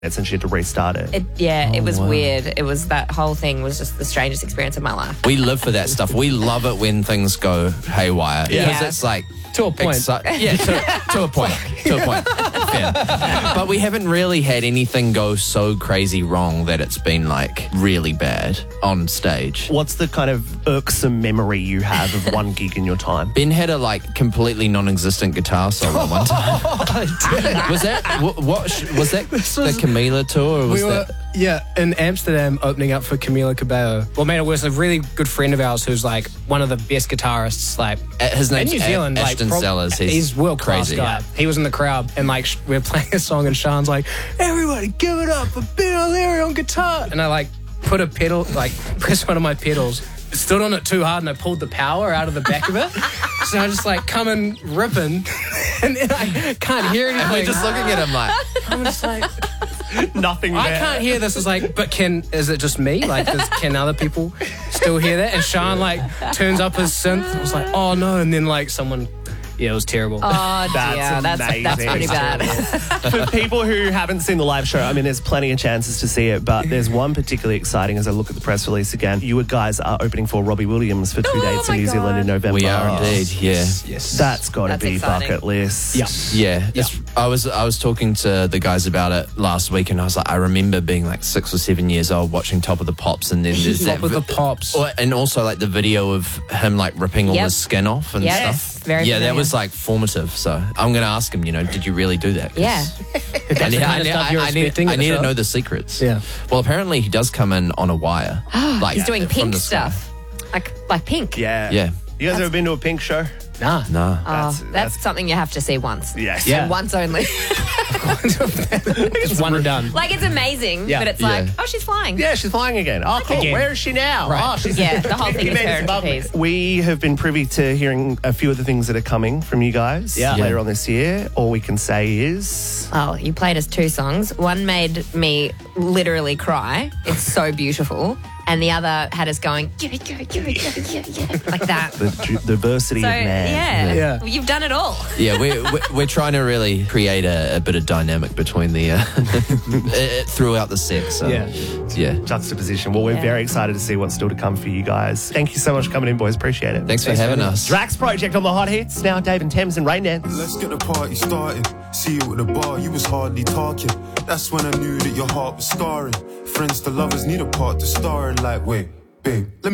and she had to restart it. It was weird. It was, that whole thing was just the strangest experience of my life. We live for that stuff. We love it when things go haywire. Because it's like... To a point. to a point. To a point. Fair. But we haven't really had anything go so crazy wrong that it's been like really bad on stage. What's the kind of irksome memory you have of one gig in your time? Ben had a like completely non-existent guitar solo one time. Was that was that the Camila tour? Or was that? Yeah, in Amsterdam, opening up for Camila Cabello. Well, mate, it was a really good friend of ours who's like one of the best guitarists, like his name's in New Zealand. Ashton Sellers. He's world class crazy, guy. yeah. He was in the crowd, and like we were playing a song, and Sean's like, "Everybody, give it up for Ben O'Leary on guitar!" And I like put a pedal, like pressed one of my pedals, stood on it too hard, and I pulled the power out of the back of it. So I just like come in ripping, and then I can't hear anything. And we're just looking at him like, I'm just like. Nothing there. I can't hear this. Is like, but is it just me? Like, can other people still hear that? And Sean like turns up his synth. I was like, oh no! And then like someone, it was terrible. Oh dear, that's pretty bad. For people who haven't seen the live show, I mean, there's plenty of chances to see it, but there's one particularly exciting as I look at the press release again. You guys are opening for Robbie Williams for 2 dates in New Zealand in November. we are indeed, yeah. Yes. That's got to be exciting. bucket list. Yeah. Yeah, I was talking to the guys about it last week, and I was like, I remember being like 6 or 7 years old watching Top of the Pops, and then there's that Top of the Pops. and also like the video of him like ripping all his skin off and Yes, stuff. very yeah, that familiar. was like formative. So I'm going to ask him, did you really do that? 'Cause Yeah. That's the kind of stuff you're expecting I at the need to show? know the secrets. Yeah. Well, apparently he does come in on a wire. Like He's doing from pink the sky. stuff, like pink. Yeah. Yeah. You guys ever been to a Pink show? Nah. No. That's something you have to see once. Yes. Yeah. And once only. Just one and done. Like, it's amazing, Yeah. but it's like, Yeah. oh, she's flying. Yeah, she's flying again. Oh, cool. Again. Where is she now? Right. Oh, she's Yeah, the whole 50 thing is meters her above me. trapeze. We have been privy to hearing a few of the things that are coming from you guys later on this year. All we can say is... Oh, you played us 2 songs. One made me literally cry. It's so beautiful. And the other had us going, give it, like that. The diversity So, of man. Yeah. Well, you've done it all. Yeah, we're trying to really create a bit of dynamic between the throughout the set. So, yeah. Juxtaposition. Well, we're very excited to see what's still to come for you guys. Thank you so much for coming in, boys. Appreciate it. Thanks for having us. Drax Project on the Hot Hits. Now Dave and Thames and Rain Dance. Let's get the party started. See you at the bar, you was hardly talking. That's when I knew that your heart was scarring. Friends to lovers need a part to star in. Like, wait, babe, let me